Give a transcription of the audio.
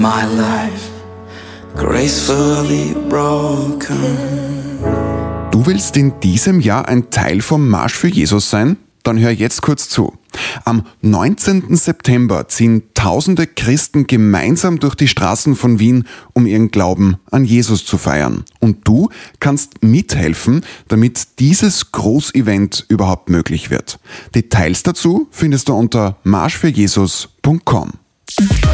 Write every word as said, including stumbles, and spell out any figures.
My life gracefully broken. Du willst in diesem Jahr ein Teil vom Marsch für Jesus sein? Dann hör jetzt kurz zu. Am neunzehnten September ziehen tausende Christen gemeinsam durch die Straßen von Wien, um ihren Glauben an Jesus zu feiern. Und du kannst mithelfen, damit dieses Großevent überhaupt möglich wird. Details dazu findest du unter marsch für jesus punkt com.